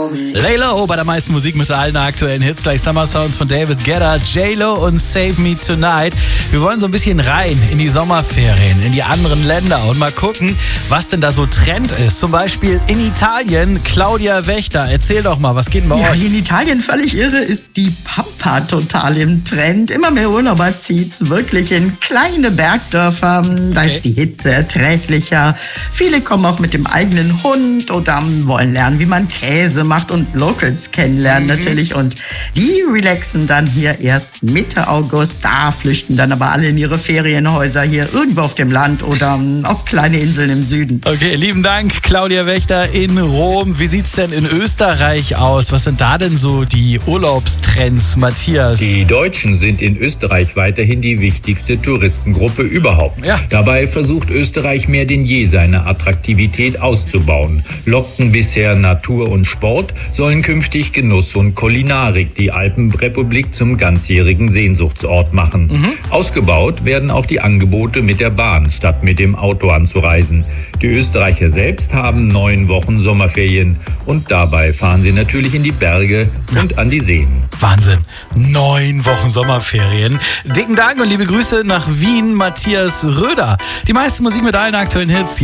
Laylo bei der meisten Musik mit allen aktuellen Hits, gleich Summer Sounds von David Guetta, J-Lo und Save Me Tonight. Wir wollen so ein bisschen rein in die Sommerferien, in die anderen Länder und mal gucken, was denn da so Trend ist. Zum Beispiel in Italien, Claudia Wächter, erzähl doch mal, was geht denn bei euch? In Italien, völlig irre, ist die Pampa total im Trend. Immer mehr Urlauber zieht's wirklich in kleine Bergdörfer. Da ist die Hitze erträglicher. Viele kommen auch mit dem eigenen Hund oder wollen lernen, wie man Käse macht und Locals kennenlernen natürlich. Und die relaxen dann hier erst Mitte August. Da flüchten dann aber alle in ihre Ferienhäuser hier irgendwo auf dem Land oder auf kleine Inseln im Süden. Okay, lieben Dank, Claudia Wächter in Rom. Wie sieht's denn in Österreich aus? Was sind da denn so die Urlaubstrends, Matthias? Die Deutschen sind in Österreich weiterhin die wichtigste Touristengruppe überhaupt. Ja. Dabei versucht Österreich mehr denn je seine Attraktivität auszubauen. Lockten bisher Natur und Sport, sollen künftig Genuss und Kulinarik die Alpenrepublik zum ganzjährigen Sehnsuchtsort machen. Ausgebaut werden auch die Angebote mit der Bahn, statt mit dem Auto anzureisen. Die Österreicher selbst haben 9 Wochen Sommerferien und dabei fahren sie natürlich in die Berge und an die Seen. Wahnsinn, 9 Wochen Sommerferien. Dicken Dank und liebe Grüße nach Wien, Matthias Röder. Die meiste Musik mit allen aktuellen Hits.